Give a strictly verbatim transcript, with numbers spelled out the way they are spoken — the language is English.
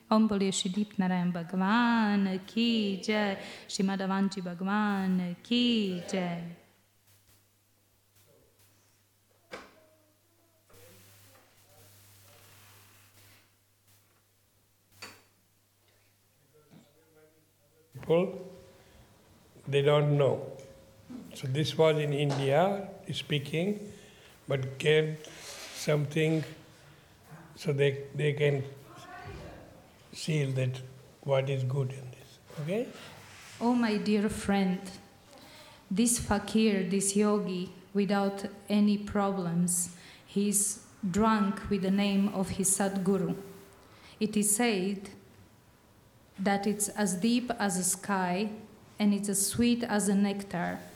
Om Bole Shri Deep Narayan Bhagwan Ki Jai, Shri Madhavanji Bhagwan Ki Jai. People, they don't know. So this was in India speaking, but get something so they they can seal that what is good in this. Okay? Oh my dear friend, this fakir, this yogi, without any problems, he's drunk with the name of his Sadguru. It is said that it's as deep as a sky and it's as sweet as a nectar,